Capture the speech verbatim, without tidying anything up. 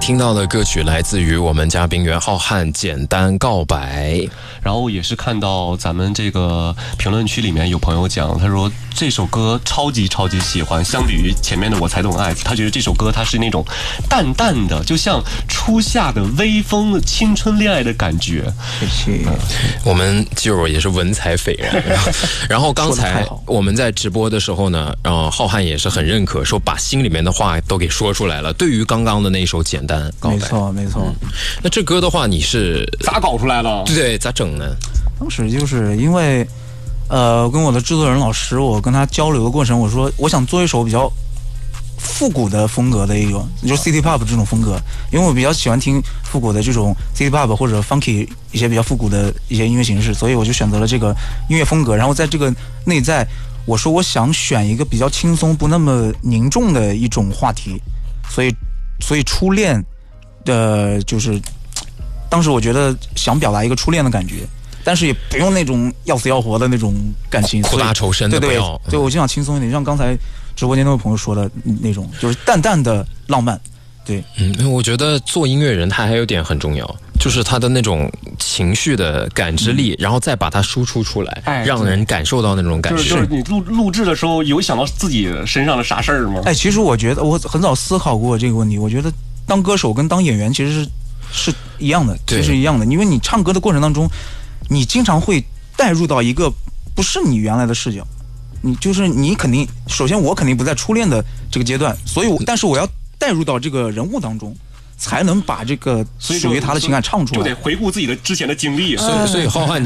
听到的歌曲来自于我们嘉宾袁浩瀚《简单告白》， 然后也是看到咱们这个评论区里面有朋友讲，他说这首歌超级超级喜欢，相比于前面的我才懂爱，他觉得这首歌它是那种淡淡的，就像初夏的微风，青春恋爱的感觉。 谢谢。 嗯、我们基友也是文采斐然。然后刚才我们在直播的时候呢，呃，浩瀚也是很认可，说把心里面的话都给说出来了。对于刚刚的那首《简单告白》， 没错没错、 嗯。那这歌的话，你是咋搞出来了？ 对，咋整呢？ 当时就是因为，呃，跟我的制作人老师，我跟他交流的过程，我说我想做一首比较复古的风格的一种，就是 City Pop 这种风格，因为我比较喜欢听复古的这种 City Pop 或者 Funky 一些比较复古的一些音乐形式，所以我就选择了这个音乐风格。然后在这个内在，我说我想选一个比较轻松、不那么凝重的一种话题，所以，所以初恋的，就是当时我觉得想表达一个初恋的感觉。但是也不用那种要死要活的那种感情， 苦大仇深的不要。 对对，对我就想轻松一点，像刚才直播间那位朋友说的那种，就是淡淡的浪漫。对， 嗯，我觉得做音乐人他还有点很重要，就是他的那种情绪的感知力，嗯、然后再把它输出出来，哎、让人感受到那种感觉。 就是就是你录录制的时候，有想到自己身上的啥事儿吗？ 哎，其实我觉得我很早思考过这个问题，我觉得当歌手跟当演员其实是是一样的，其实是一样的，因为你唱歌的过程当中。你经常会带入到一个不是你原来的视角，你就是你肯定，首先我肯定不在初恋的这个阶段，所以我但是我要带入到这个人物当中，才能把这个属于他的情感唱出来， 就得回顾自己的之前的经历。 所以，所以浩瀚。